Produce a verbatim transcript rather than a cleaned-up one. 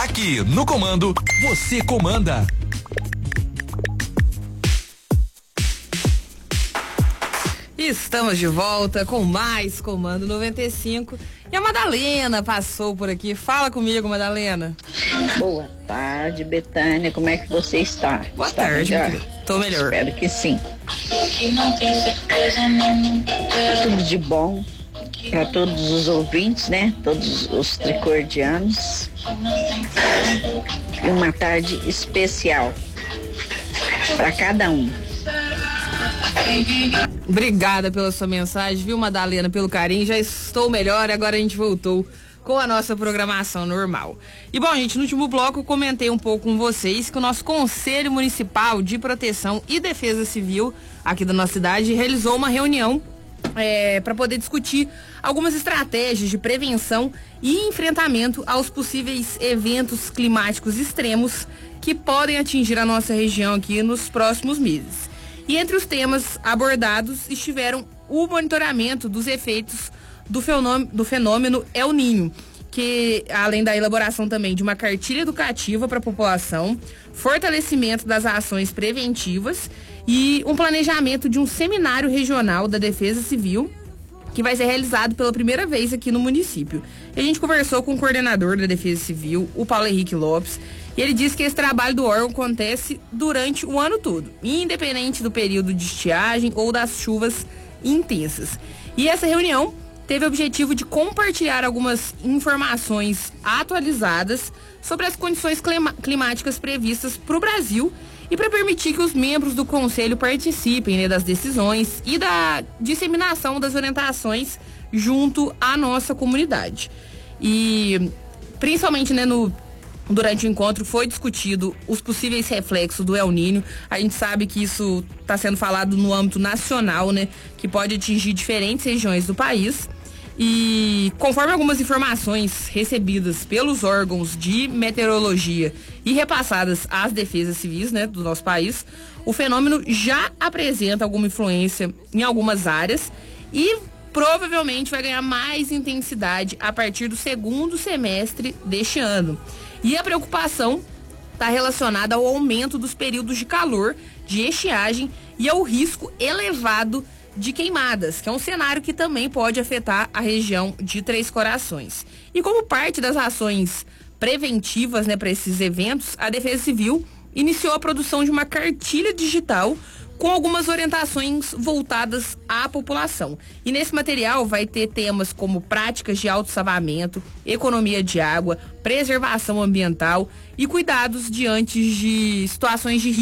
Aqui no Comando, você comanda. Estamos de volta com mais Comando noventa e cinco. E a Madalena passou por aqui. Fala comigo, Madalena. Boa tarde, Betânia. Como é que você está? Boa está tarde, melhor? meu querido. Tô melhor. Espero que sim. Tudo de bom para todos os ouvintes, né? Todos os tricordianos. E uma tarde especial para cada um. Obrigada pela sua mensagem, viu, Madalena, pelo carinho. Já estou melhor, agora a gente voltou com a nossa programação normal. E bom, gente, no último bloco eu comentei um pouco com vocês que o nosso Conselho Municipal de Proteção e Defesa Civil aqui da nossa cidade realizou uma reunião é, para poder discutir algumas estratégias de prevenção e enfrentamento aos possíveis eventos climáticos extremos que podem atingir a nossa região aqui nos próximos meses. E entre os temas abordados estiveram o monitoramento dos efeitos do fenômeno, do fenômeno El Niño, que além da elaboração também de uma cartilha educativa para a população, fortalecimento das ações preventivas e um planejamento de um seminário regional da Defesa Civil, que vai ser realizado pela primeira vez aqui no município. E a gente conversou com o coordenador da Defesa Civil, o Paulo Henrique Lopes, e ele disse que esse trabalho do órgão acontece durante o ano todo, independente do período de estiagem ou das chuvas intensas. E essa reunião teve o objetivo de compartilhar algumas informações atualizadas sobre as condições clima- climáticas previstas para o Brasil e para permitir que os membros do Conselho participem, né, das decisões e da disseminação das orientações junto à nossa comunidade. E principalmente, né, no durante o encontro foi discutido os possíveis reflexos do El Niño. A gente sabe que isso está sendo falado no âmbito nacional, né? Que pode atingir diferentes regiões do país. E conforme algumas informações recebidas pelos órgãos de meteorologia e repassadas às defesas civis, né, do nosso país, o fenômeno já apresenta alguma influência em algumas áreas e provavelmente vai ganhar mais intensidade a partir do segundo semestre deste ano. E a preocupação está relacionada ao aumento dos períodos de calor, de estiagem e ao risco elevado de queimadas, que é um cenário que também pode afetar a região de Três Corações. E como parte das ações preventivas, né, para esses eventos, a Defesa Civil iniciou a produção de uma cartilha digital com algumas orientações voltadas à população. E nesse material vai ter temas como práticas de autossalvamento, economia de água, preservação ambiental e cuidados diante de situações de risco